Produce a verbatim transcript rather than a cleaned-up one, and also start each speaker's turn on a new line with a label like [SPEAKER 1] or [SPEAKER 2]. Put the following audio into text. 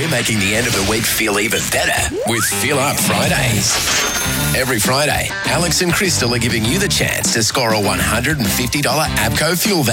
[SPEAKER 1] making the end of the week feel even better with Fill Up Fridays. Every Friday, Alex and Crystal are giving you the chance to score a one hundred fifty dollars APCO fuel voucher.